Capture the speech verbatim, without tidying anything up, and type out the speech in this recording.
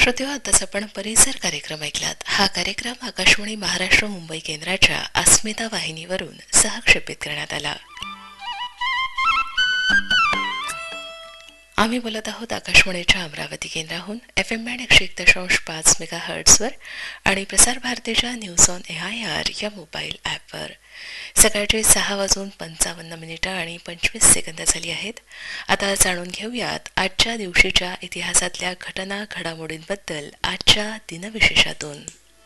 श्रोतेहो, आताच आपण परिसर कार्यक्रम ऐकलात. हा कार्यक्रम आकाशवाणी महाराष्ट्र मुंबई केंद्राच्या अस्मिता वाहिनीवरून सहक्षेपित करण्यात आला. आम्ही बोलत आहोत आकाशवाणीच्या अमरावती केंद्राहून एफ एम बँड एकशे एक दशांश पाच मेगा हर्ट्सवर आणि प्रसार भारतीच्या news on A I R या मोबाईल ॲपवर. सकाळचे सहा वाजून पंचावन्न मिनिटं आणि पंचवीस सेकंद झाली आहेत. आता जाणून घेऊयात आजच्या दिवशीच्या इतिहासातल्या घटना घडामोडींबद्दल आजच्या दिनविशेषातून.